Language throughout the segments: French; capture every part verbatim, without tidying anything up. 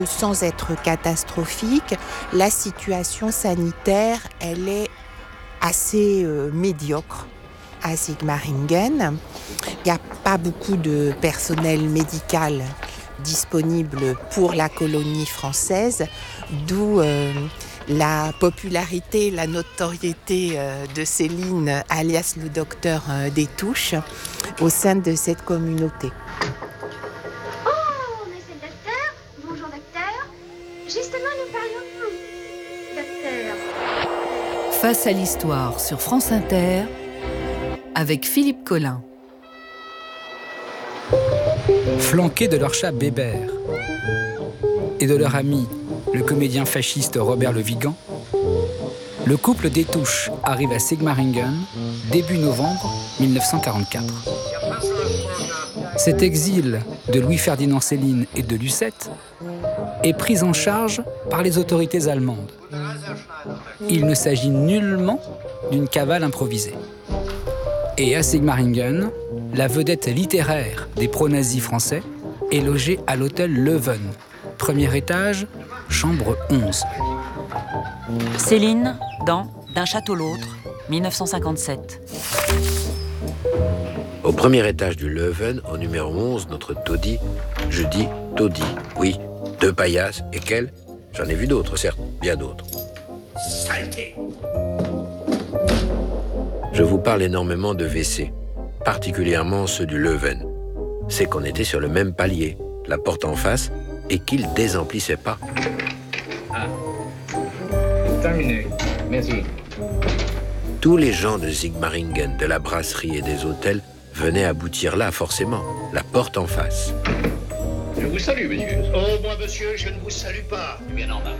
Sans être catastrophique, la situation sanitaire, elle est assez euh, médiocre à Sigmaringen. Il n'y a pas beaucoup de personnel médical disponible pour la colonie française, d'où euh, la popularité, la notoriété euh, de Céline, alias le docteur euh, Détouche, au sein de cette communauté. Face à l'histoire sur France Inter, avec Philippe Collin. Flanqués de leur chat Bébert et de leur ami, le comédien fasciste Robert Le Vigan, le couple Détouche arrive à Sigmaringen début novembre mille neuf cent quarante-quatre. Cet exil de Louis-Ferdinand Céline et de Lucette est pris en charge par les autorités allemandes. Il ne s'agit nullement d'une cavale improvisée. Et à Sigmaringen, la vedette littéraire des pro-nazis français est logée à l'hôtel Leuven. Premier étage, chambre onze. Céline, dans D'un château l'autre, mille neuf cent cinquante-sept. Au premier étage du Leuven, au numéro onze, notre taudis, je dis taudis, oui, deux paillasses, et quelles? J'en ai vu d'autres, certes, bien d'autres. Saleté! Je vous parle énormément de W C, particulièrement ceux du Leuven. C'est qu'on était sur le même palier, la porte en face, et qu'ils ne désemplissaient pas. Ah, terminé. Merci. Tous les gens de Sigmaringen, de la brasserie et des hôtels venaient aboutir là, forcément, la porte en face. Je vous salue, monsieur. Oh, moi, monsieur, je ne vous salue pas. C'est bien normal.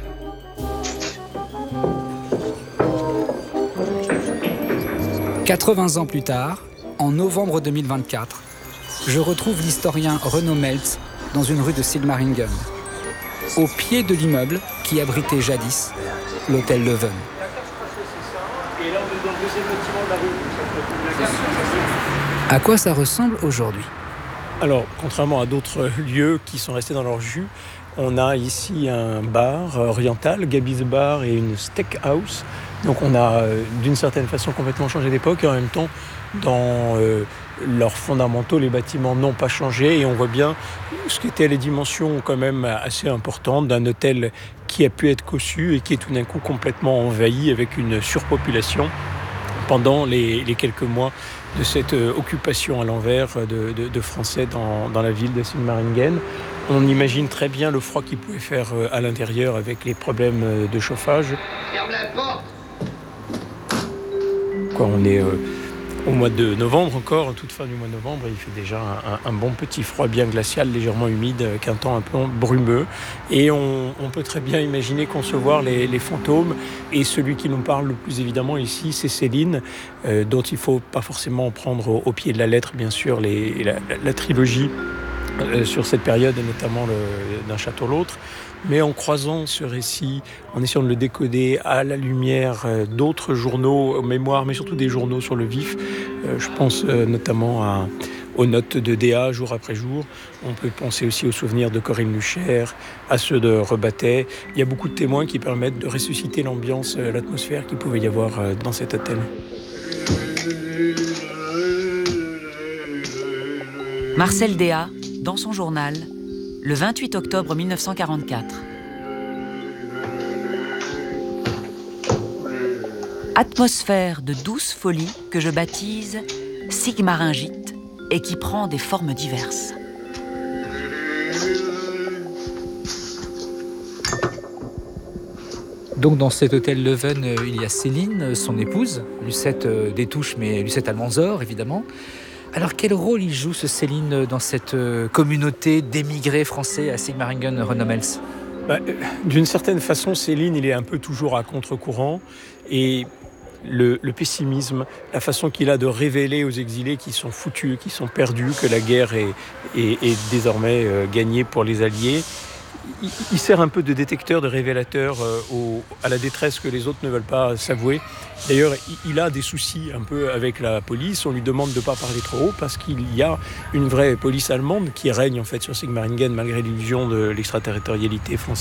quatre-vingts ans plus tard, en novembre deux mille vingt-quatre, je retrouve l'historien Renaud Meltz dans une rue de Sigmaringen, au pied de l'immeuble qui abritait jadis l'hôtel Leuven. À quoi ça ressemble aujourd'hui ? Alors, contrairement à d'autres lieux qui sont restés dans leur jus, on a ici un bar oriental, Gabi's Bar, et une steakhouse. Donc on a d'une certaine façon complètement changé d'époque, et en même temps, dans euh, leurs fondamentaux, les bâtiments n'ont pas changé, et on voit bien ce qu'étaient les dimensions quand même assez importantes d'un hôtel qui a pu être cossu et qui est tout d'un coup complètement envahi avec une surpopulation pendant les, les quelques mois de cette euh, occupation à l'envers de, de, de Français dans, dans la ville de Sigmaringen. On imagine très bien le froid qu'il pouvait faire euh, à l'intérieur avec les problèmes euh, de chauffage. Ferme la porte. Quoi, on est euh, au mois de novembre encore, toute fin du mois de novembre, il fait déjà un, un bon petit froid bien glacial, légèrement humide, avec un temps un peu brumeux. Et on, on peut très bien imaginer concevoir les, les fantômes. Et celui qui nous parle le plus évidemment ici, c'est Céline, euh, dont il ne faut pas forcément prendre au, au pied de la lettre, bien sûr, les, la, la, la trilogie euh, sur cette période, et notamment le, D'un château l'autre. Mais en croisant ce récit, en essayant de le décoder à la lumière d'autres journaux, aux mémoires, mais surtout des journaux sur le vif, euh, je pense euh, notamment à, aux notes de D A jour après jour. On peut penser aussi aux souvenirs de Corinne Lucher, à ceux de Rebattet. Il y a beaucoup de témoins qui permettent de ressusciter l'ambiance, l'atmosphère qu'il pouvait y avoir dans cet hôtel. Marcel D A, dans son journal, le vingt-huit octobre mille neuf cent quarante-quatre. Atmosphère de douce folie que je baptise sigmaringite et qui prend des formes diverses. Donc dans cet hôtel Leuven, il y a Céline, son épouse, Lucette Détouche, mais Lucette Almanzor, évidemment. Alors quel rôle il joue, ce Céline, dans cette communauté d'émigrés français à Sigmaringen, Renaud Meltz ? Bah, d'une certaine façon, Céline, il est un peu toujours à contre-courant. Et le, le pessimisme, la façon qu'il a de révéler aux exilés qui sont foutus, qui sont perdus, que la guerre est, est, est désormais euh, gagnée pour les Alliés, il, il sert un peu de détecteur, de révélateur euh, au, à la détresse que les autres ne veulent pas s'avouer. D'ailleurs, il, il a des soucis un peu avec la police. On lui demande de ne pas parler trop haut parce qu'il y a une vraie police allemande qui règne en fait sur Sigmaringen malgré l'illusion de l'extraterritorialité française.